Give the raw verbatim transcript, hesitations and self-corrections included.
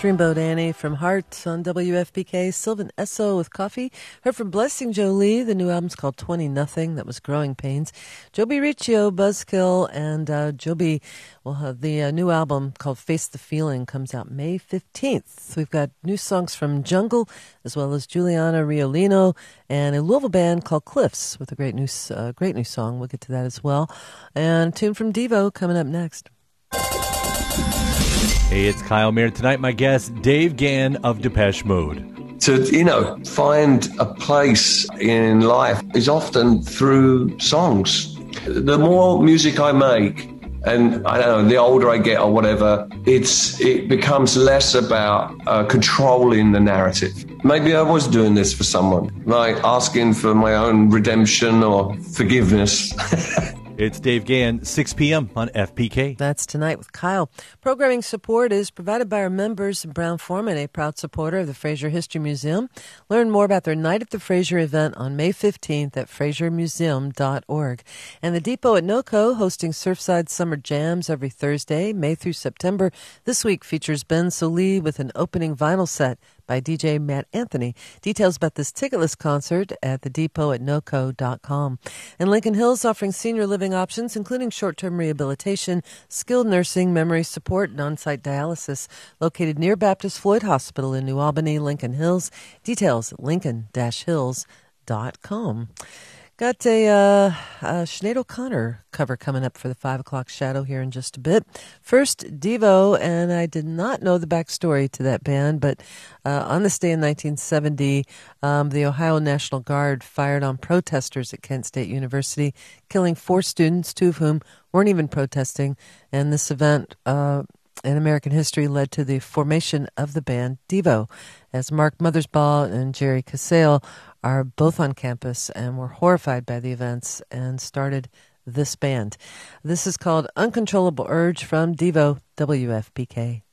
Dreamboat Annie from Heart on W F P K. Sylvan Esso with Coffee. Heard from Blessing Jolie. The new album's called twenty nothing. That was Growing Pains. Joby Riccio, Buzzkill, and uh, Joby will have the uh, new album called Face the Feeling comes out May fifteenth. We've got new songs from Jungle as well as Juliana Riolino and a Louisville band called Cliffs with a great new, uh, great new song. We'll get to that as well. And a tune from Devo coming up next. Hey, it's Kyle Mayer. Tonight, my guest, Dave Gann of Depeche Mode. To, you know, find a place in life is often through songs. The more music I make, and I don't know, the older I get or whatever, it's it becomes less about uh, controlling the narrative. Maybe I was doing this for someone, like asking for my own redemption or forgiveness. It's Dave Gann, six p.m. on F P K. That's Tonight with Kyle. Programming support is provided by our members in Brown-Forman, a proud supporter of the Fraser History Museum. Learn more about their Night at the Fraser event on May fifteenth at fraser museum dot org. And the Depot at NOCO hosting Surfside Summer Jams every Thursday, May through September. This week features Ben Solee with an opening vinyl set by D J Matt Anthony. Details about this ticketless concert at the depot at noco dot com. And Lincoln Hills offering senior living options, including short-term rehabilitation, skilled nursing, memory support, and on-site dialysis. Located near Baptist Floyd Hospital in New Albany, Lincoln Hills. Details at lincoln dash hills dot com. Got a, uh, a Sinead O'Connor cover coming up for the five o'clock shadow here in just a bit. First, Devo, and I did not know the backstory to that band, but uh, on this day in nineteen seventy, um, the Ohio National Guard fired on protesters at Kent State University, killing four students, two of whom weren't even protesting. And this event uh, in American history led to the formation of the band Devo, as Mark Mothersbaugh and Jerry Casale are both on campus and were horrified by the events and started this band. This is called Uncontrollable Urge from Devo, W F P K.